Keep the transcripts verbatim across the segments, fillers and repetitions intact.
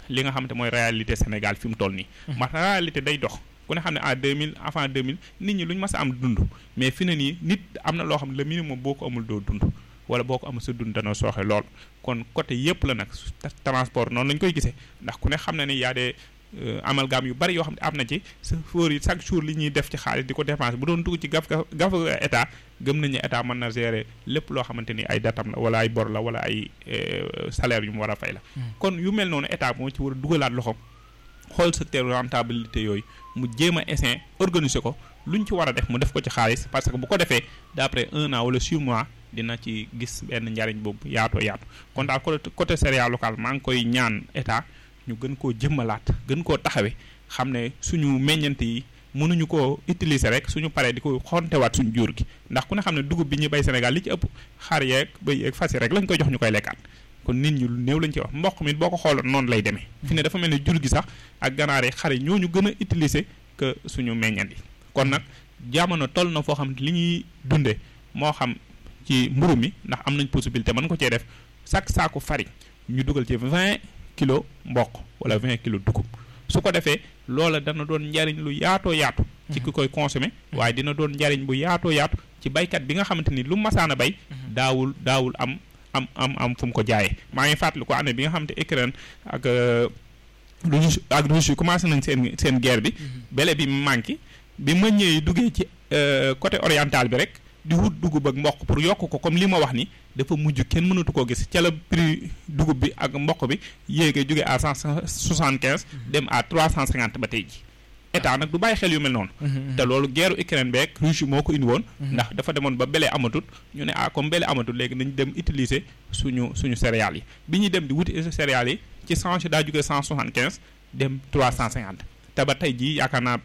li nga xamante mooy réalité Sénégal fi mu toll nii. ma réalité day dox ku ne xam ne en deux mille avant deux mille nit ñi lu ñu mas a am dund mais fi ne nii nit am na loo xam ne le minimum boo ko amul doo dund wala boo ko amul sa dund dana sooxe lool kon côté yëpp la nag transport noonu lañ koy gisee ndax ku ne xam na ni y a des amalgame yu bari yoo xam ne am na ci chauffeur yi chaque jour li ñuy def ci xaalis di ko dépenser bu doon dugg ci gaf gaf état gëm nañu état mën na gérer lépp loo xamante ni ay datam la wala ay bor la wala ay salaire yu mu war a fay la. kon yu mel noonu état moo ci war a dugalaat loxoom xool secteur rentabilité yooyu mu jéem a essayer organiser ko luñ ci war a def mu def ko ci xaalis parce que bu ko defee d'après un an wala six mois dina ci gis benn njariñ boobu yaatoo yaatu kon daal côté côté céréale locale maa ngi koy ñaan état. ñu gën koo jëmmalaat gën koo taxawee xam ne suñu meññant yi mënuñu koo utiliser rek suñu paree di ko xontewaat suñu jur gi ndax ku ne xam ne dugub bi ñuy bay Sénégal li ci ëpp xar yeeg bëy yeeg fas yi rek lañ koy jox ñu koy lekkaat kon nit ñi lu néew lañ ci wax mboq mi boo ko xooloon noonu lay demee fi ne dafa mel ne jur gi sax ak ganaar yi xar yi ñooñu gën a utiliser que suñu meññant yi kon nag jamono toll na foo xam ne li ñuy dundee moo xam ci mburu mi ndax am nañ possibilité mën ko cee def chaque saako farine ñu dugal ci vingt kilo mboq wala vingt kilo dugub su ko defee loola dana doon njariñ lu yaatoo yaatu ci ki koy consommer waaye dina doon njariñ bu yaatoo yaatu ci baykat bi nga xamante ni lu masaana bay daawul daawul am am am am fu mu ko jaayee maa ngi fàttali ko année bi nga xamante Ukraine ak Russie ak Russie commencé nañ seen seen guerre bi bele bi manqué bi ma ñëwee duggee ci côté oriental bi rek di wut dugub ak mboq pour yokk ko comme li ma wax ni dafa mujj kenn mënatu koo gis ca la prix dugub bi ak mboq bi yéegee jóge à cent soixante quinze dem à trois cent cinquante ba tey ji état nag du bàyyi xel yu mel noonu te loolu guerre Ukraine beeg Russie moo ko indi woon ndax dafa demoon ba bele amatut ñu ne ah comme bele amatut léegi nañ dem utiliser suñu suñu céréales yi bi ñuy dem di wuti céréales yi ci change daa jóge cent soixante quinze dem trois cent cinquante te ba tey jii yaakaar naa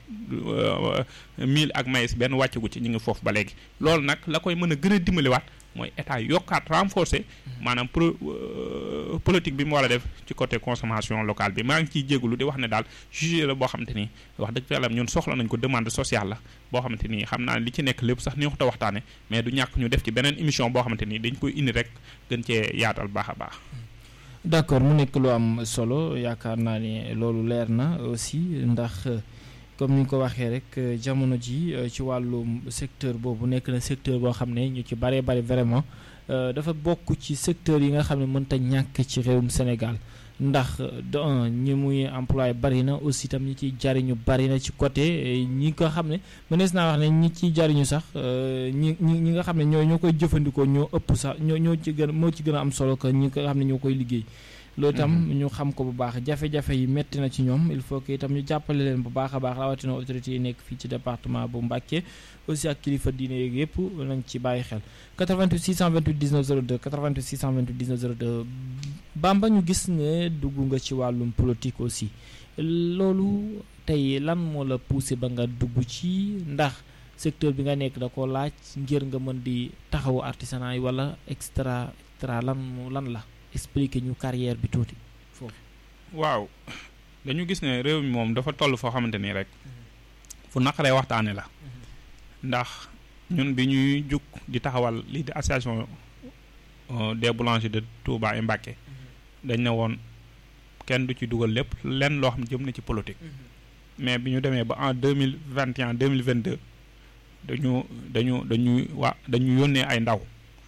mil ak maïs benn wàccagu ci ñu ngi foofu ba léegi loolu nag la koy mën a gën a dimbaliwaat mooy état yokkaat renforcer maanaam pro politique bi mu war a def ci côté consommation locale bi maa ngi ciy jégalu di wax ne daal jugé la boo xamante ni wax dëgg fa yàlla ñun soxla nañ ko demande sociale la boo xamante ni xam naa li ci nekk lépp sax ni waxta waxtaane mais du ñàkk ñu def ci beneen émission boo xamante ni dañ koy indi rek gën cee yaatal baax a baax. d'accord mu nekk lu am solo yaakaar naa ne loolu leer na aussi ndax comme ni nga ko waxee rek jamono ji ci wàllu secteur boobu nekk na secteur boo xam ne ñu ci bare bare vraiment dafa bokk ci secteur yi nga xam ne mënta ñàkk ci réewum Sénégal ndax de un ñi muy employé bari na aussi tam ñi ciy jariñu bari na ci côté ñi nga xam ne mënees naa wax ne ñi ciy jariñu sax ñi ñi ñi nga xam ne ñoo ñoo koy jëfandikoo ñoo ëpp sax ñoo ñoo ci gën moo ci gën a am solo que ñi nga xam ne ñoo koy liggéey loolu itam ñu xam ko bu baax jafe-jafe yi metti na ci ñoom il faut que itam ñu jàppale leen bu baax a baax rawatina autorités yi nekk fii ci département bu Mbacké aussi ak kilifa diine yeeg yëpp nañ ci bàyyi xel quatre-vingt-huit six cent vingt-huit dix-neuf zéro deux quatre-vingt-huit six cent vingt-huit dix-neuf zéro deux Bamba ñu gis ne dugg nga ci wàllum politique aussi loolu tey lan moo la poussé ba nga dugg ci ndax secteur bi nga nekk da ko laaj ngir nga mën di taxawu artisanat yi wala extra extra lan lan la expliquer ñu carrière bi tuuti foofu. waaw dañu gis ne réew mi moom dafa toll foo xamante ni rek fu naqaree waxtaane la ndax ñun bi ñuy jug di taxawal lii di association des boulangers de Touba et Mbacké dañ ne woon kenn du ci dugal lépp lenn loo xam jëm na ci politique mais bi ñu demee ba en deux mille vingt et un deux mille vingt deux dañu dañu dañuy wa dañu yónnee ay ndaw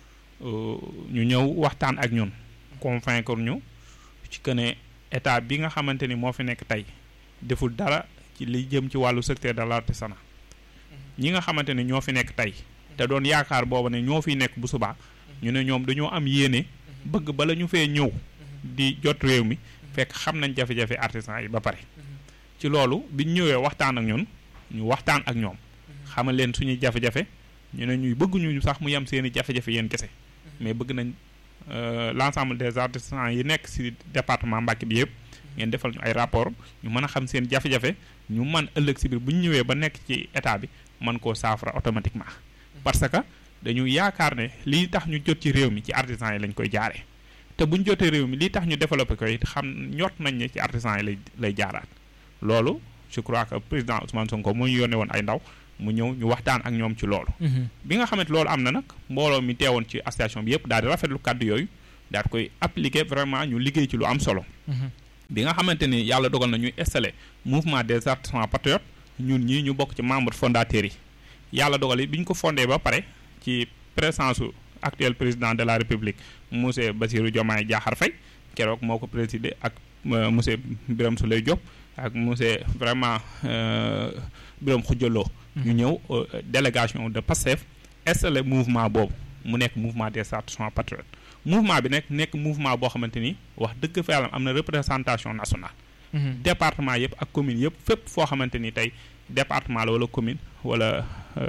ñu ñëw waxtaan ak ñun convaincre ñu ci que ne état bi nga xamante ni moo fi nekk tey deful dara ci li jëm ci wàllu secteur de l'artisanat ñi nga xamante ne ñoo fi nekk tey te doon yaakaar booba ne ñoo fiy nekk bu subaa ñu ne ñoom dañoo am yéene bëgg bala ñu fee ñëw di jot réew mi fekk xam nañ jafe-jafe artisan yi ba pare ci loolu biñ ñëwee waxtaan ak ñun ñu waxtaan ak ñoom xamal leen suñuy jafe-jafe ñu ne ñuy bëgg ñu sax mu yem seeni jafe-jafe yéen kese mais bëgg nañ l'ensemble des artisans yi nekk ci département Mbacké bi yëpp ngeen defal ñu ay rapport ñu mën a xam seen jafe-jafe ñu mën ëllëg ci biir bu ñu ñëwee ba nekk ci état bi mën koo saafara automatiquement parce que dañu yaakaar ne lii tax ñu jot ci réew mi ci artisans yi lañ koy jaaree te bu ñu jotee réew mi lii tax ñu développé koy xam ñort nañ ne ci artisans yi lay lay jaaraat loolu je crois que président Ousmane Sonko moo ñu yónnee woon ay ndaw mu ñëw ñu waxtaan ak ñoom ci loolu. bi nga xamante loolu am na nag mbooloo mi teewoon ci association bi yëpp daal di rafetlu kàddu yooyu daal di koy appliquer vraiment ñu liggéey ci lu am solo. bi nga xamante ni yàlla dogal na ñuy installé mouvement des artisans patriotes ñun ñii ñu bokk ci membre fondateurs yi yàlla dogal yi bi ñu ko fondé ba pare ci présence su actuel président de la république monsieur Bassirou Diomaye Diakhar Faye keroog moo ko présidé ak monsieur Birame Souleye Diop ak monsieur vraiment Birame Khoudia Lo ñu ñëw délégation de Pastef installé mouvement boobu mu nekk mouvement des artisans patriotes mouvement bi nekk nekk mouvement boo xamante ni wax dëgg fa yàlla am na représentation nationale département yëpp ak commune yëpp fépp foo xamante ni tey département la wala commune wala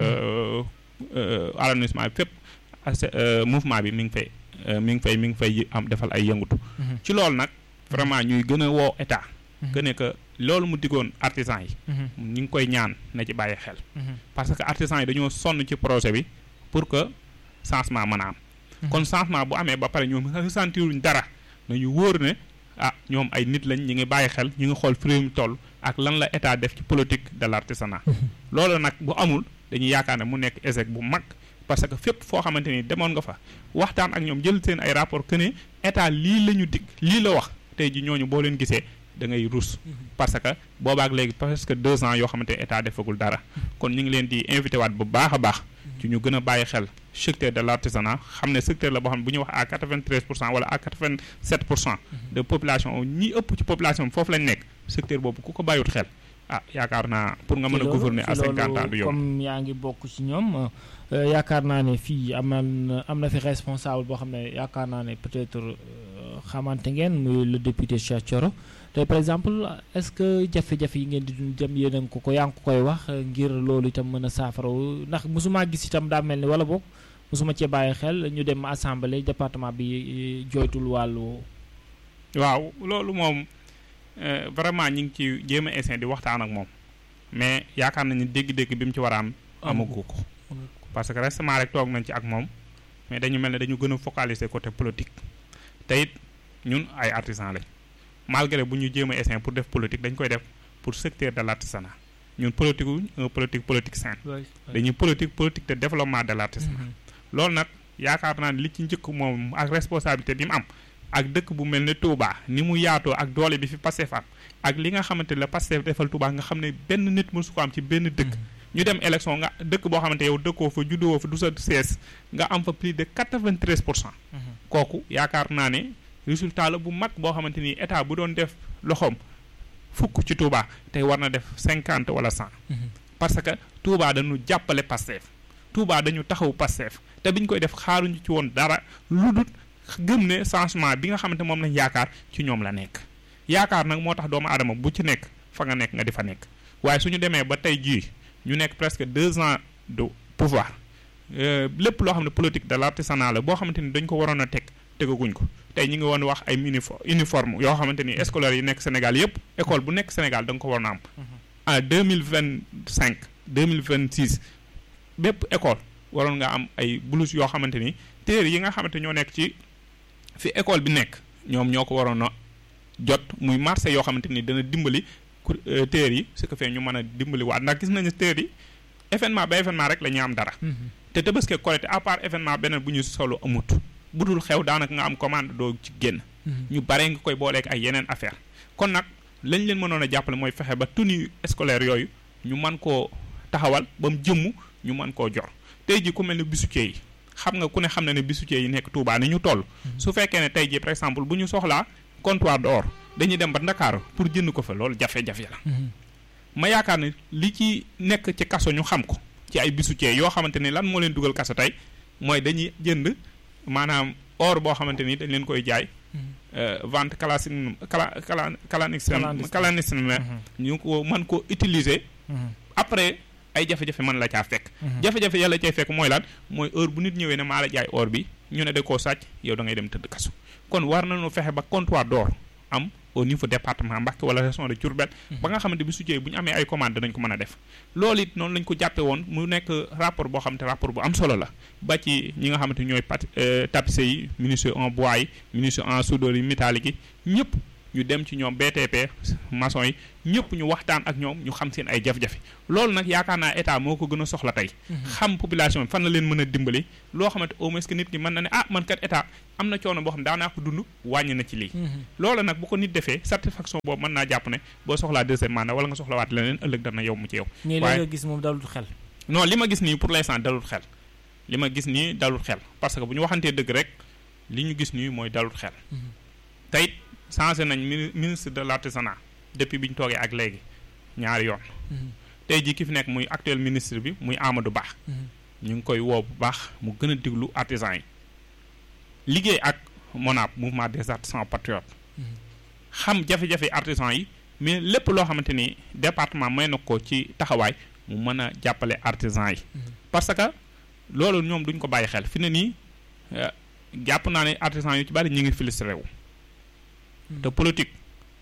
arrondissement bi fépp mouvement bi mi ngi fay mi ngi fay mi ngi fay am defal ay yëngutu ci loolu nag vraiment ñuy gën a woo état que ne que loolu mu diggoon artisans yi ñu ngi koy ñaan na ci bàyyi xel parce que artisans yi dañoo sonn ci projet bi pour que changement mën a am kon changement bu amee ba pare ñoom resentiruñ dara nañu wóor ne ah ñoom ay nit lañ ñu ngi bàyyi xel ñu ngi xool fi réew mi toll ak lan la état def ci politique de l'artisanat loolu nag bu amul dañuy yaakaar ne mu nekk échec bu mag parce que fépp foo xamante ni demoon nga fa waxtaan ak ñoom jël seen ay rapport que ne état lii la ñu dig lii la wax tey ji ñooñu boo leen gisee da ngay rus parce que boobaak léegi presque deux ans yoo xamante ne état defagul dara kon ñu ngi leen di invité waat bu baax a baax ci ñu gën a bàyyi xel secteur de l'artisanat xam ne secteur la boo xam ne bu ñu wax à quatre-vingt-treize pour cent wala à quatre-vingt-sept pour cent de population ñi ëpp ci population bi foofu lañ nekk secteur boobu ku ko bàyyiwut xel ah yaakaar naa pour nga mën a gouverner à cinquante ans du yow comme yaa ngi bokk ci ñoom yaakaar naa ne fii am na am na fi responsable boo xam ne yaakaar naa ne peut-être xamante ngeen muy le député Cheikh Thioro te par exemple est-ce que jafe-jafe yi ngeen di dund dem yéen a ngi ko ko yaa ngi ko koy wax ngir loolu itam mën a saafara ndax mosuma gis itam daa mel ni wala boog mosuma cee bàyyi xel ñu dem assemblée département bi jooytul wàllu. waaw loolu moom vraiment ñu ngi ci jéem a essayer di waxtaan ak moom mais yaakaar nañu dégg-dégg bi mu ci war a am. amagu ko parce que récemment rek toog nañ ci ak moom mais dañu mel ne dañu gën a focaliser côté politique te it ñun ay artisans lañ. malgré bu ñu jéem a essayer pour def politique dañ koy def pour secteur de l'artisanat ñun politique wuñ un politique politique saine dañuy politique politique de développement de l'artisanat loolu nag yaakaar naa ne li ci njëkk moom ak responsabilité bi mu am ak dëkk bu mel ne Touba ni mu yaatoo ak doole bi fi Pastef am ak li nga xamante ne la Pastef defal Touba nga xam ne benn nit mësu ko am ci benn dëkk ñu dem élection nga dëkk boo xamante yow dëkkoo fa juddoo fa du sa sees nga am fa plus de quatre-vingt-treize pour cent kooku yaakaar naa ne résultat la bu mag boo xamante ni état bu doon def loxoom fukk ci Touba tey war na def cinquante wala cent parce que Touba dañu jàppale Pastef Touba dañu taxaw Pastef te biñ koy def xaaruñu ci woon dara lu dul gëm ne changement bi nga xamante moom lañ yaakaar ci ñoom la nekk yaakaar nag moo tax doomu aadama bu ci nekk fa nga nekk nga di fa nekk waaye suñu demee ba tey jii ñu nekk presque deux ans de pouvoir lépp loo xam ne politique de l'artisanat la boo xamante ni dañ ko waroon a teg tegaguñ ko tey ñu ngi woon wax ay uniforme yoo xamante ni scolaires yi nekk Sénégal yëpp école bu nekk Sénégal da nga ko waroon a am en deux mille vingt cinq deux mille vingt six bépp école waroon nga am ay blouse yoo xamante ni téere yi nga xamante ñoo nekk ci fi école bi nekk ñoom ñoo ko waroon a jot muy marché yoo xamante ni dana dimbali téere yi ce que fait ñu mën a dimbali waat ndax gis nañu téere yi événement ba événement rek la ñuy am dara te Tabaski Korité à part événement beneen bu ñu solo amut bu dul xew daanaka nga am commande doo ci génn ñu bare nga koy booleeg ay yeneen affaire kon nag lañ leen mënoon a jàppale mooy fexe ba tenue scolaire yooyu ñu mën koo taxawal ba mu jëmm ñu mën koo jor tey ji ku mel ne bijoutier yi xam nga ku ne xam na ne bijoutier yi nekk Touba ni ñu toll su fekkee ne tey ji par exemple bu ñu soxlaa comptoir d'or dañuy dem ba Ndakaaru pour jënd ko fa loolu jafe-jafe la ma yaakaar ne li ci nekk ci kaso ñu xam ko ci ay bijoutier yoo xamante ni lan moo leen dugal kaso tey mooy dañuy jënd maanaam or boo xamante ni dañ leen koy jaay vente classique cala cala clandestine clandestine ñu ko mën ko utiliser après ay jafe-jafe mën la caa fekk jafe-jafe yàlla cay fekk mooy lan mooy heure bu nit ñëwee ne maa la jaay or bi ñu ne da koo sàcc yow da ngay dem tëdd kaso kon war nañu fexe ba comptoir d'or am au niveau département Mbacké wala région de Diourbel ba nga xamante bi su jëyee bu ñu amee ay commande danañ ko mën a def loolu it noonu lañ ko jàppe woon mu nekk rapport boo xamante rapport bu am solo la ba ci ñi nga xamante ñooy pat tapissiers yi menuisier en bois yi menuisier en soudure yi métallique yi ñëpp ñu dem ci ñoom B T P maçon yi ñëpp ñu waxtaan ak ñoom ñu xam seen ay jafe-jafe loolu nag yaakaar naa état moo ko gën a soxla tey xam population bi fan la leen mën a dimbali loo xamante au moins que nit ñi mën na ne ah man kat état am na coono boo xam ne daanaa ko dund wàññi na ci lii loolu nag bu ko nit defee satisfaction boobu mën naa jàpp ne boo soxlaa deuxième mandat wala nga soxlawaat leneen ëllëg dana yow mu ci yow waaye nga gis moom dalul xel non li ma gis nii pour l'instant dalul xel li ma gis nii dalul xel parce que bu ñu waxantee dëgg rek li ñu gis nii mooy dalul xel tey changé nañ ministre de l'artisanat depuis bi ñu toogee ak léegi ñaari yoon tey jii ki fi nekk muy actuel ministre bi muy Amadou Ba ñu ngi koy woo bu baax mu gën a diglu artisans yi liggéey ak MONAP mouvement des artisans patriotes xam jafe-jafe artisans yi mais lépp loo xamante ni département may na ko ci taxawaay mu mën a jàppale artisans yi parce que loolu ñoom duñ ko bàyyi xel fi ne nii jàpp naa ne artisans yu ci bari ñu ngi frustré wu te politique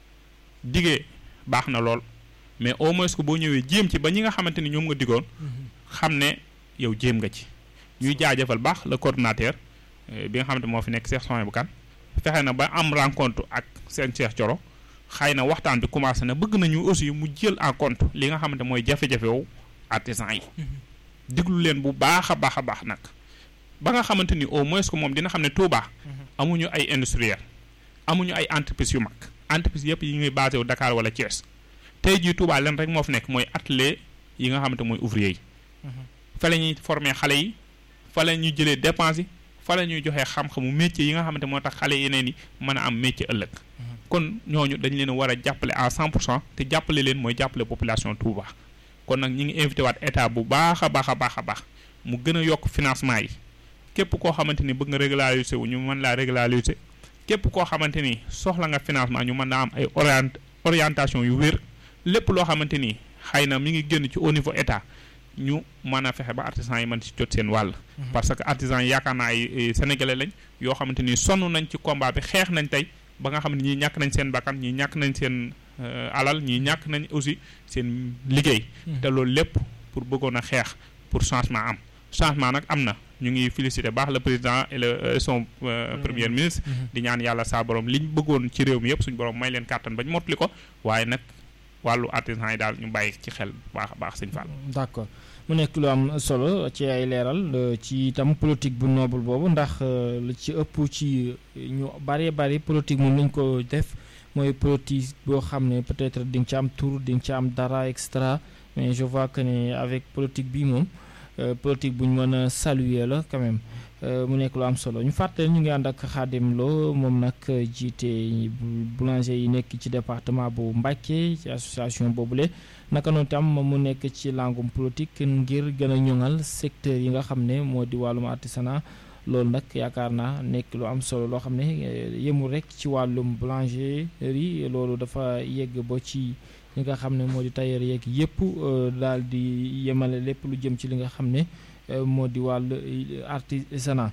diggee baax na lool mais au moins que boo ñëwee jéem ci ba ñi nga xamante ni ñoom nga diggoon xam ne yow jéem nga ci ñuy jaajëfal baax le coordinateur bi nga xamante moo fi nekk Cheikh Sonia bu kan fexe na ba am rencontre ak seen Cheikh Thioro xëy na waxtaan bi commencé na bëgg nañu aussi mu jël en compte li nga xamante mooy jafe-jafe wu artisans yi diglu leen bu baax a baax a baax nag ba nga xamante ni au moins que moom dina xam ne Touba amuñu ay industriel amuñu ay entreprise yu mag entreprise yëpp yi ngi basé wu Dakar wala Thiès tey jii Touba leen rek moo fi nekk mooy atelier yi nga xamante mooy ouvrier yi fa la ñuy former xale yi fa la ñuy jëlee dépense yi fa la ñuy joxee xam-xamu métier yi nga xamante moo tax xale yeneen yi mën a am métier ëllëg kon ñooñu dañ leen a war a jàppale à cent pour cent te jàppale leen mooy jàppale population Touba kon nag ñi ngi invité waat état bu baax a baax a baax a baax mu gën a yokk financement yi képp koo xamante ni bëgg nga régulariser wu ñu mën laa régulariser képp koo xamante ni soxla nga financement ñu mën naa am ay orient orientation yu wér lépp loo xamante ni xëy na mi ngi génn ci au niveau état ñu mën a fexe ba artisans yi mën ci jot seen wàll. parce que artisans yi yaakaar naa ay sénégalais lañ yoo xamante ni sonn nañ ci combat bi xeex nañ tey ba nga xam ne ñii ñàkk nañ seen bakkan ñii ñàkk nañ seen alal ñii ñàkk nañ aussi seen liggéey. te loolu lépp pour bëggoon a xeex pour changement am changement nag am na. ñu ngi féliciter baax le président et le son euh, premier ministre di ñaan yàlla saa borom liñ bëggoon ci réew mi yëpp suñu borom may leen kàttan bañ mottali ko waaye nag wàllu artisan yi daal ñu bàyyi ci xel bu baax a baax sëñ Fall. d'accord mu nekk lu am solo ci ay leeral ci itam politique bu noble boobu ndax lu ci ëpp ci ñu bari bari politique moom lañ ko def mooy politique boo xam ne peut-être di nga ci am tour di nga ci am dara extra mais je vois que ne avec politique bi moom. Euh, politique bu ñu mën a saluer la quand même euh, mu nekk lu am solo ñu fàttali ñu ngi ànd ak Khadim Lo moom nag jiite boulanger yi nekk ci département bu Mbacké ci association boobule naka noonu tam mu nekk ci langum politique ngir gën a ñoŋal secteur yi nga xam ne moo di wàllum artisanat loolu nag yaakaar naa nekk lu am solo loo xam ne yemul rek ci wàllum boulangerie loolu dafa yegg ba ci li nga xam ne moo di tailleur yeeg yëpp daal di yemale lépp lu jëm ci li nga xam ne moo di wàllu artisanat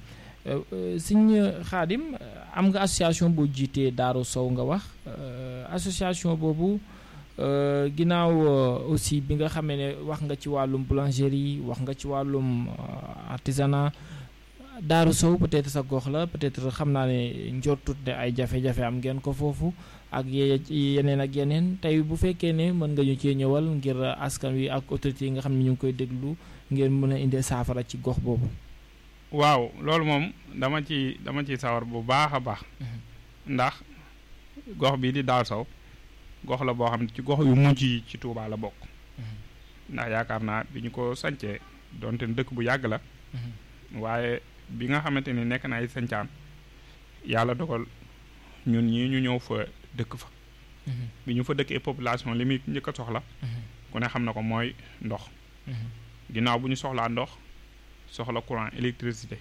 Sëñ Khadim am nga association boo jiitee Daaru Sow nga wax association boobu ginnaaw aussi bi nga xamee ne wax nga ci wàllum boulangerie wax nga ci wàllum artisanat Daaru Sow peut-être sa gox la peut-être xam naa ne njortut ne ay jafe-jafe am ngeen ko foofu ak yeneen ak yeneen tey bu fekkee ne mën nga ñu cee ñëwal ngir askan wi ak autorités yi nga xam ne ñu ngi koy déglu ngeen mën a indee saafara ci gox boobu. waaw loolu moom dama ci dama ci sawar bu baax a baax. ndax gox bii di Daaru Sow gox la boo xam ne ci gox yu mujj yi ci Touba la bokk. ndax yaakaar naa bi ñu ko sancee donte dëkk bu yàgg la. waaye bi nga xamante ni nekk na ay sancaan yàlla dogal ñun ñii ñu ñëw fa dëkk fa. bi ñu fa dëkkee population li muy njëkk a soxla. ku ne xam na ko mooy ndox. ginnaaw bu ñu soxlaa ndox soxla courant électricité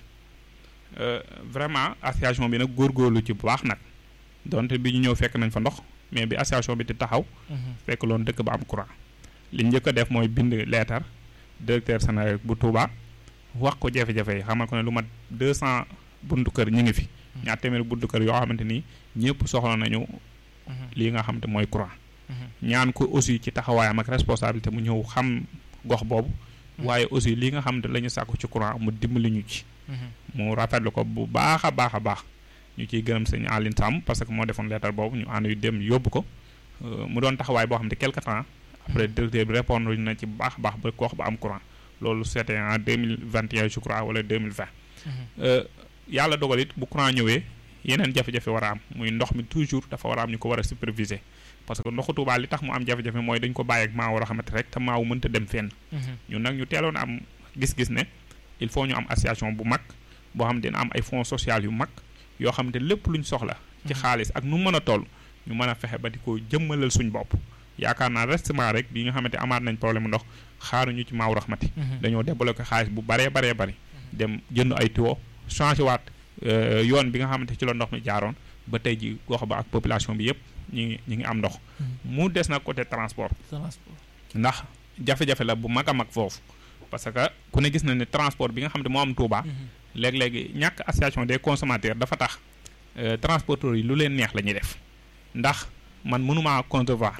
vraiment association bi nag góorgóorlu ci bu baax nag donte bi ñu ñëw fekk nañ fa ndox mais bi association bi di taxaw. fekk loon dëkk ba am courant. li njëkk a def mooy bind leetar directeur Sénégal bu Touba wax ko jafe-jafe yi xamal ko ne lu mat deux cent buntu kër ñu ngi fi. ñaar téeméeri buntu kër yoo xamante ni ñëpp soxla nañu. lii nga xamante mooy courant. ñaan ko aussi ci taxawaayam ak responsabilité mu ñëw xam gox boobu. waaye aussi lii nga xamante la ñu sàkku ci courant mu dimbali ñu ci. mu rafetlu ko bu baax a baax a baax. ñu ciy gërëm sëñ Aline Samb parce que moo defoon lettre boobu ñu ànd yu dem yóbbu ko mu doon taxawaay boo xam ne quelque temps après directeur bi répondre na ci baax baax ba koox ba am courant loolu c'était en deux mille vingt et un je crois wala deux mille vingt yàlla dogal it bu courant ñëwee yeneen jafe-jafe war a am muy ndox mi toujours dafa war a am ñu ko war a superviser parce que ndoxu Touba li tax mu am jafe-jafe mooy dañ ko bàyyi ak maaw war a xamante rek te maaw mënta dem fenn ñun nag ñu teeloon am gis-gis ne il faut ñu am association bu mag boo xam ne dina am ay fonds social yu mag yoo xam ne lépp luñ soxla ci xaalis ak nu mën a toll ñu mën a fexe ba di ko jëmmalal suñ bopp yaakaar naa restement rek bi nga xamante amaat nañ problème ndox xaaruñu ci maaw raxmati dañoo débloqué xaalis bu baree baree bari dem jënd ay tuyau changé waat yoon bi nga xamante ci la ndox mi jaaroon ba tey ji gox ba ak population bi yëpp ñi ngi ñi ngi am ndox mu des nag côté transport ndax jafe-jafe la bu mag a mag foofu parce que ku ne gis na ne transport bi nga xam ne moo am Touba léeg-léegi ñàkk association des consommateurs dafa tax transporteurs yi lu leen neex la ñuy def ndax man mënumaa concevoir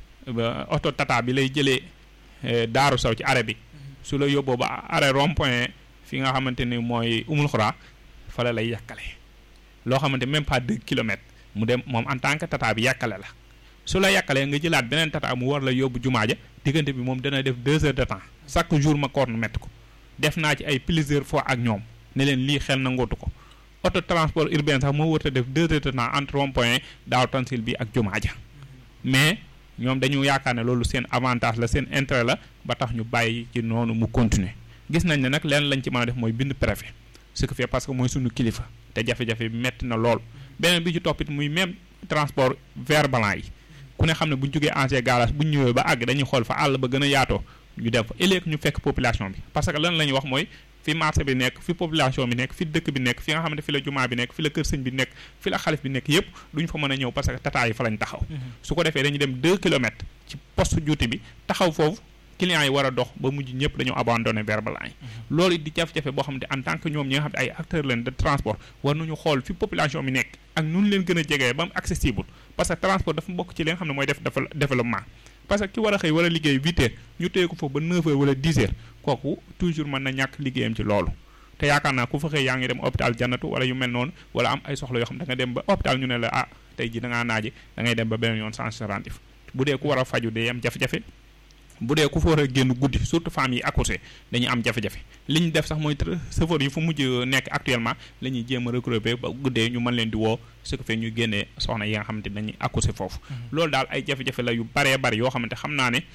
oto tata bi lay jëlee Daaru Saw ci arrêt bi su la yóbboo ba arrêt rond point fi nga xamante ni mooy umul xuraa fa la lay yàkkale loo xamante même pas deux kilomètres mu dem moom en tant que tata bi yàkkale la su la yàkkalee nga jëlaat beneen tata mu war la yóbbu jumaa ja diggante bi moom dana def deux heures de temps chaque jour ma koor nu métti ko def naa ci ay plusieurs fois ak ñoom ne leen lii xel na ngootu ko auto transport urbain sax moo wër a def deux heures de temps entre rond point daaw tansil bi ak jumaa ja mais ñoom dañu yaakaar ne loolu seen avantage la seen intérêt la ba tax ñu bàyyi ci noonu mu continuer gis nañ ne nag leen lañ ci mën a def mooy bind préfet ce que fait parce que mooy sunu kilifa te jafe-jafe bi metti na lool beneen bi ci toppit muy même transport vert blanc yi ku ne xam ne bu ñu jógee ancien garage bu ñu ñëwee ba àgg dañuy xool fa àll ba gën a yaatoo ñu dem fa ëllëg ñu fekk population bi parce que lan la ñuy wax mooy fi marché bi nekk fi population bi nekk fi dëkk bi nekk fi nga xam ne fi la jumaa bi nekk fi la kër sëñ bi nekk fi la xalif bi nekk yëpp duñ fa mën a ñëw parce que tata yi fa lañ taxaw su ko defee dañuy dem deux kilomètres ci poste juuti bi taxaw foofu clients yi war a dox ba mujj ñëpp dañoo abandonné vert blanc yi loolu it di jafe-jafe boo xam ne en tant que ñoom ñi nga xam ne ay acteurs leen de transport war nañu xool fi population bi nekk ak nun leen gën a jegee ba mu accessible parce que transport dafa bokk ci li nga xam ne mooy def développement parce que ki war a xëy war a liggéey huit heures ñu téye ko foofu ba neuf heures wala dix heures kooku toujours mën na ñàkk liggéeyam ci loolu te yaakaar naa ku fa xëy yaa ngi dem hôpital jannatu wala yu mel noonu wala am ay soxla yoo xam da nga dem ba hôpital ñu ne la ah tey ji da ngaa naaje da ngay dem ba beneen yoon sans rendez-vous bu dee ku war a faju day am jafe-jafe bu dee ku fa war a génn guddi surtout femmes yi accouché dañuy am jafe-jafe li ñu def sax mooy chauffeur yi fu mujj nekk actuellement la ñuy jéem a regrouper ba guddee ñu mën leen di woo ce que fait ñu génnee soxna yi nga xamante dañuy accouché foofu loolu daal ay jafe-jafe la yu baree bari yoo xamante xam naa ne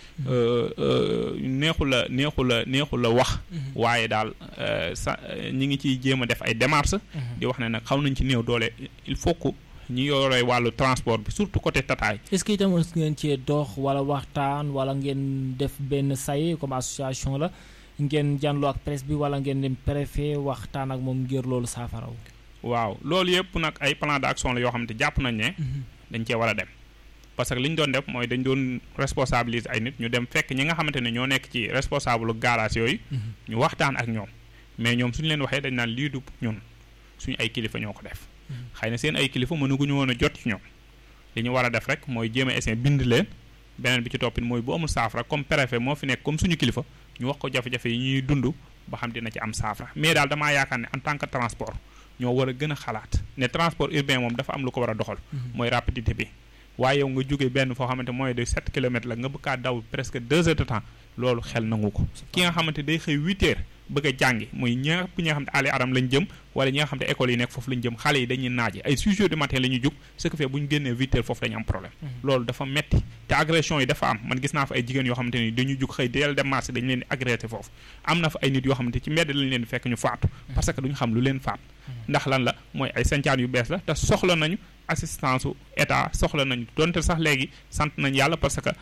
neexu la neexu la neexu la wax waaye daal sa ñi ngi ciy jéem a def ay démarches di wax ne nag xaw nañ ci néew doole il faut que ñi yoree wàllu transport bi surtout côté tataay est-ce que itam ngeen cee dox wala waxtaan wala ngeen def benn say comme association la ngeen jànloo ak presse bi wala ngeen dem préfet waxtaan ak moom ngir loolu saafaraw waaw loolu yëpp nag ay plan d'action la yoo xam ne jàpp nañ ne dañ cee war a dem parce que li ñu doon def mooy dañ doon responsabiliser ay nit ñu dem fekk ñi nga xamante ne ñoo nekk ci responsable garage yooyu ñu waxtaan ak ñoom mais ñoom suñu leen waxee dañ naan lii du ñun suñu ay kilifa ñoo ko def xëy na seen ay kilifa mënaguñu woon a jot ci ñoom li ñu war a def rek mooy jéem a essayer bind leen beneen bi ci toppit mooy bu amul saafara comme préfet moo fi nekk comme suñu kilifa ñu wax ko jafe-jafe yi ñuy dund ba xam dina ci am saafara mais daal damaa yaakaar ne en tant que transport ñoo war a gën a xalaat ne transport urbain moom dafa am lu ko war a doxal mooy rapidité bi waaye yow nga jóge benn foo xamante mooy de sept kilomètres la nga bëgg kaa daw presque deux heures de temps loolu xel nangu ko ki nga xamante day xëy huit heures bëgg a jàngi muy ñëpp ñi nga xam ne ali aram lañ jëm wala ñi nga xam ne école yi nekk foofu lañ jëm xale yi dañuy naaje ay six heures du matin la ñuy jóg ce que fait bu ñu génnee huit heures foofu dañu am problème loolu dafa metti te agression yi dafa am man gis naa fa ay jigéen yoo xamante ni dañuy jóg xëy deel dem marché dañu leen di agressé foofu am na fa ay nit yoo xamante ci mbedd lañ leen di fekk ñu faatu parce que duñu xam lu leen faat ndax lan la mooy ay sancaan yu bees la te soxla nañu assistance su état soxla nañu donte sax léegi sant nañ yàlla parce que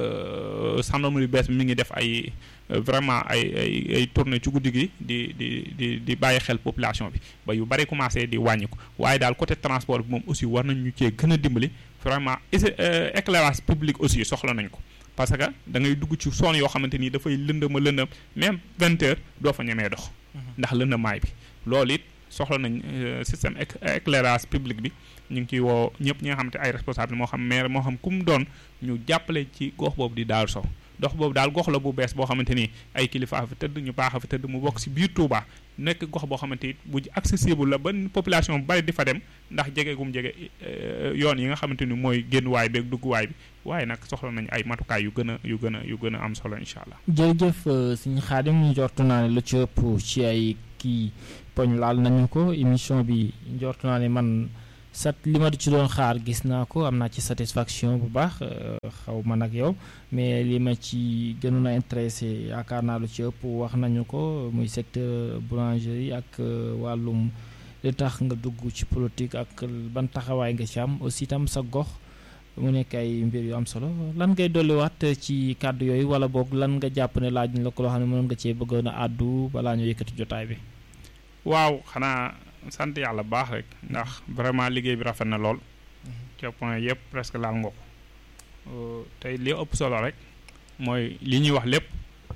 gendarmerie yu bees bi mi ngi def ay vraiment ay ay ay tournée ci guddi gi di di di di bàyyi xel population bi ba yu bari commencé di wàññi ko waaye daal côté transport bi moom aussi war nañ ñu cee gën a dimbali vraiment éclairage public aussi soxla nañ ko parce que da ngay dugg ci zone yoo xamante ni dafay lëndëm a lëndëm même vingt heures doo fa ñemee dox ndax lëndëmaay bi loolu it soxla nañ système éclairage public bi ñu ngi ciy woo ñëpp ñi nga xamante ay responsable moo xam maire moo xam ku mu doon ñu jàppale ci gox boobu di Daaru Sow dox boobu daal gox la bu bees boo xamante ni ay kilifa fi tëdd ñu baax a fi tëdd mu bokk si biir Touba nekk gox boo xamante ni bu accessible la ba population bu bari di fa dem ndax jege gum jege yoon yi nga xamante ni mooy génnuwaay beeg dugguwaay bi waaye nag soxla nañu ay matukaay yu gën a yu gën a yu gën a am solo incha allah. jërëjëf sëñ Khadim njortu naa ne lu ci ëpp ci ay kii poñ laal nañu ko émission bi njortu naa ne man sat li ma ci doon xaar gis naa ko am naa ci satisfaction bu baax xaw ma nag yow mais li ma ci gënoon a intéressé yaakaar naa lu ci ëpp wax nañu ko muy secteur boulangerie ak wàllum li tax nga dugg ci politique ak ban taxawaay nga ci am aussi tam sa gox mu nekk ay mbir yu am solo lan ngay dolliwaat ci kàddu yooyu wala boog lan nga jàpp ne laaj la ko loo xam ne mënoon nga cee bëggoon a àddu balaa ñu yëkkati jotaay bi. waaw xanaa sant yàlla baax rek ndax vraiment liggéey bi rafet na lool. ci point yëpp presque laal nga ko tey li ëpp solo rek mooy li ñuy wax lépp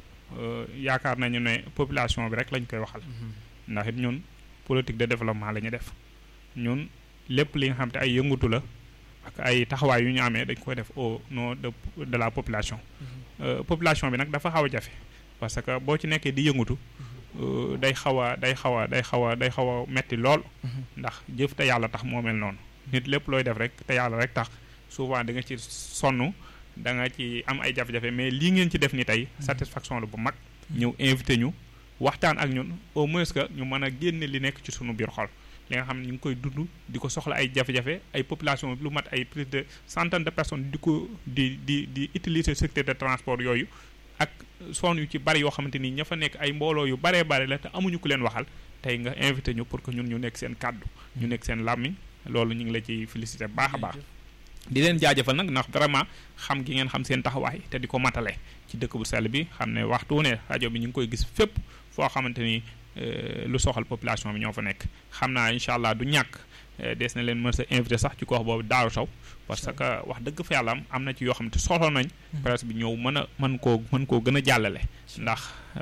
yaakaar nañu ne population bi rek lañ koy waxal. ndax it ñun politique de développement la ñu def ñun lépp li nga xam te ay yëngutu la. ak ay taxawaay yu ñu amee dañ koy def au nom de de la population. population bi nag dafa xaw a jafe parce que boo ci nekkee di yëngatu day xaw a day xaw a day xaw a day xaw a metti lool. ndax jëf te yàlla tax moo mel noonu. nit lépp looy def rek te yàlla rek tax souvent da nga ci sonn da nga ci am ay jafe-jafe mais lii ngeen ci def ni tey satisfaction la bu mag. ñëw invité ñu waxtaan ak ñun au moins que ñu mën a génne li nekk ci sunu biir xol. li nga xam ne ñu ngi koy dund di ko soxla ay jafe-jafe ay population lu mat ay plus de centaine de personnes di ko di di di utiliser secteur de transport yooyu ak son yu ci bari yoo xamante ni ña fa nekk ay mbooloo yu baree bari la te amuñu ku leen waxal tey nga invité ñu pour que ñun ñu nekk seen kàddu ñu nekk seen làmmiñ loolu ñu ngi la ciy félicité baax a baax di leen jaajëfal nag ndax vraiment xam gi ngeen xam seen taxawaay te di ko matale ci dëkk bu sell bi xam ne waxtu ne rajo bi ñu ngi koy gis fépp foo xamante ni lu soxal population bi ñoo fa nekk xam naa incha allah du ñàkk des na leen mën sa invité sax ci gox boobu Daaru Saw parce que wax dëgg fa yàlla am na ci yoo xam te soxla nañ presse bi ñëw mën a mën koo mën koo gën a jàllale ndax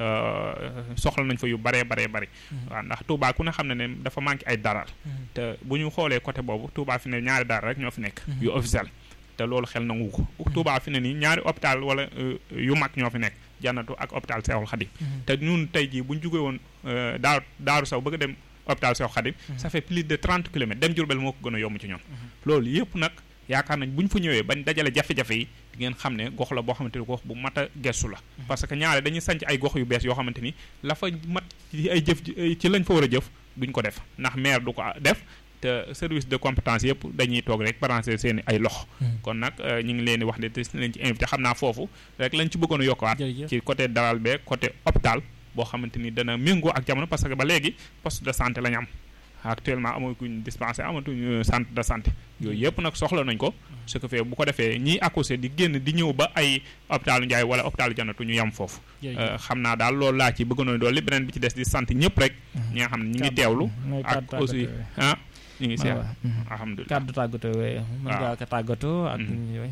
soxla nañ fa yu baree baree bari waaw ndax Touba ku ne xam ne ne dafa manqué ay daral te bu ñu xoolee côté boobu Touba fi ne ñaari daral rek ñoo fi nekk yu officiel te loolu xel nangu ko Touba fi ne nii ñaari hôpital wala yu mag ñoo fi nekk jannatu ak hôpital Seexul Xadim te ñun tey jii bu ñu jógee woon daa Daaru Saw bëgg a dem hôpital Seexul Xadim ça fait plus de trente kilomètres dem Jurbel moo ko gën a yomb ci ñoom loolu yëpp nag yaakaar nañ bu ñu fa ñëwee bañ dajale jafe-jafe yi di ngeen xam ne gox la boo xamante ni gox bu mat a gestu la parce que ñaare dañuy sanc ay gox yu bees yoo xamante ni la fa mat ci ay jëf ci lañ fa war a jëf duñ ko def ndax maire du ko def te service de compétence yëpp dañuy toog rek balancer seen ay loxo kon nag ñu ngi leen di wax de te leen ci invité xam naa foofu rek lañ ci bëggoon a yokkuwaat ci côté dalal bee côté hôpital boo xamante ni dana méngoo ak jamono parce que ba léegi poste de santé la ñu am actuellement amatuñ dispensaire amatuñ centre de santé yooyu yëpp nag soxla nañ ko ce que fait bu ko defee ñiy accouché di génn di ñëw ba ay hôpitalu Ndiaye wala hôpitalu Jannatu ñu yem foofu xam naa daal loolu laa ci bëggoon a dool li beneen bi ci des di sant ñëpp rek ñi nga xam ne ñi ngi teewlu ak aussi ah ñu ngi seet alhamdulilah kàddu tàggatoo we mën ngaa ko tàggatoo ak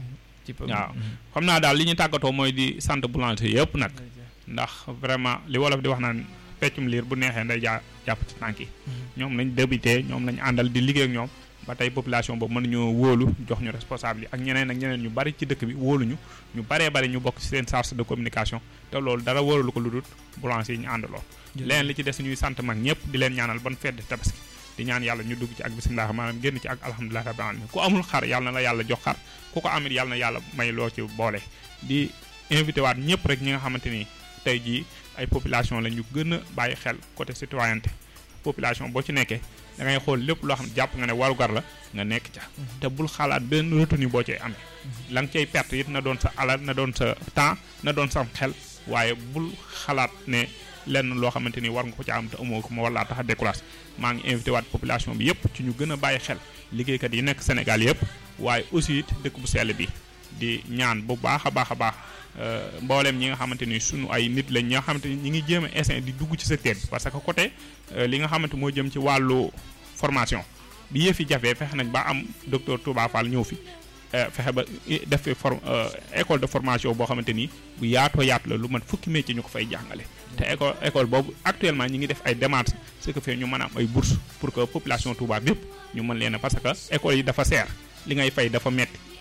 waaw xam naa daal li ñu tàggatoo mooy di sant boulanger yëpp nag ndax vraiment li wolof di wax naan peccum liir bu neexee nday jaa jàpp ci tànk yi ñoom lañ débuté ñoom lañ àndal di liggéey ak ñoom ba tey population boobu mën nañoo wóolu jox ñu responsable yi ak ñeneen ak ñeneen ñu bari ci dëkk bi wóoluñu ñu baree bari ñu bokk ci seen charge de communication te loolu dara wóorulu ko lu dul boulanger yi ñu àndaloo leneen li ci des ñuy sant mag ñëpp di leen ñaanal ban fête de tabaski di ñaan yàlla ñu dugg ci ak bisimilah maanaam génn ci ak alhamdulilah rabbil alamin ku amul xar yàlla na la yàlla jox xar ku ko amit yàlla na yàlla may loo ci boole di invité waat ñëpp rek ñi nga xamante ni tey jii ay population la ñu gën a bàyyi xel côté citoyenneté population boo ci nekkee da ngay xool lépp loo xam ne jàpp nga ne warugar la nga nekk ca te bul xalaat benn retenu boo cay amee la nga cay perte it na doon sa alal na doon sa temps na doon sa xel waaye bul xalaat ne lenn loo xamante ni war nga ko ca am te amoo ko ma war laa tax a découragé maa ngi invité waat population bi yëpp ci ñu gën a bàyyi xel liggéeykat yi nekk Sénégal yëpp waaye aussi it dëkk bu sell bi di ñaan bu baax a baax a baax mboolem ñi nga xamante ni sunu ay nit lañ ñi nga xamante ni ñi ngi jéem a essayer di dugg ci secteur bi parce que côté li nga xamante moo jëm ci wàllu formation bi yëf yi jafee fexe nañ ba am docteur Touba Fall ñëw fi fexe ba def fi for école de formation boo xamante ni bu yaatoo yaatu la lu mat fukki métier ñu ko fay jàngale te école école boobu actuellement ñi ngi def ay démarches ce que fait ñu mën a am ay bourses pour que population Touba bépp ñu mën leen a parce que école yi dafa seer li ngay fay dafa metti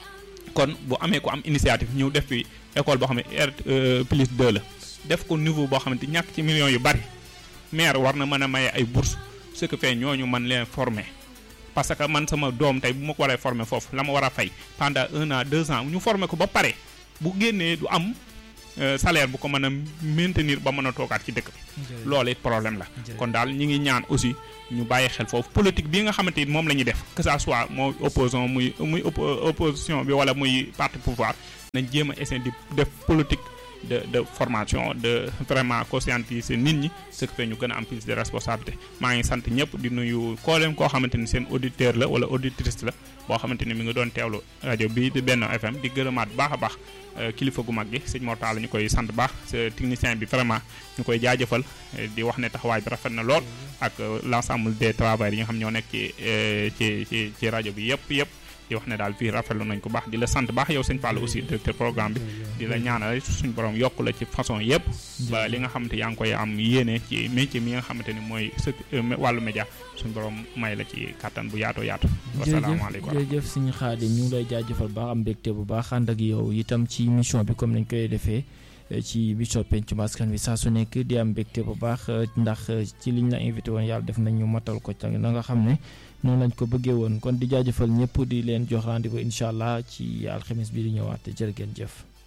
kon bu amee ko am initiative ñëw def fi école boo xam ne R plus deux la def ko niveau boo xamante ñàkk ci millions yu bari maire war na mën a maye ay bourse ce que fait ñooñu man leen former parce que man sama doom tey bu ma ko waree former foofu la ma war a fay pendant un an deux ans ñu former ko ba pare bu génnee du am salaire bu ko mën a maintenir ba mën a toogaat ci dëkk bi loolu it problème la kon daal ñi ngi ñaan aussi ñu bàyyi xel foofu politique bi nga xamante ni moom la ñuy def que ça soit mooy opposition muy muy opposition bi wala muy parti pouvoir nañ jéem a essayer di def politique de de formation de vraiment conscientiser nit ñi ce qui fait ñu gën a am plus de responsabilité maa ngi sant ñëpp di nuyu koo leen koo xamante ni seen auditeur la wala auditrice la boo xamante ni mi ngi doon teewlu rajo bii di Benno F M di gërëmaat baax a baax kilifa gu mag gi sëñ Mortalla la ñu koy sant baax technicien bi vraiment ñu koy jaajëfal di wax ne taxawaay bi rafet na lool ak l'ensemble des travailleurs yi nga xam ñoo nekk ci ci ci ci rajo bi yëpp yëpp di wax ne daal fii rafetlu nañ ko baax di la sant baax yow sëñ Fallou aussi directeur programme bi di la ñaanal suñu borom yokk la ci façon yëpp ba li nga xamante yaa ngi koy am yéene ci métier mi nga xamante ni mooy sa wàllu média suñu borom may la ci kàttan bu yaatoo yaatu wasalaamaaleykum jërëjëf suñu Xaadim ñu ngi lay jaajëfal baax am mbégte bu baax ànd ak yow itam ci mission bi comme nañ koy defee ci Bicop Pencum Askan Wi saa su nekk di am mbégte bu baax ndax ci liñ la invité woon yàlla def nañ ñu matal ko ca na nga xam ne noonu lañ ko bëggee woon kon di jaajëfal ñëpp di leen jox rendez-vous incha allah ci alxames bi di ñëwaat jërë ngeen jëf.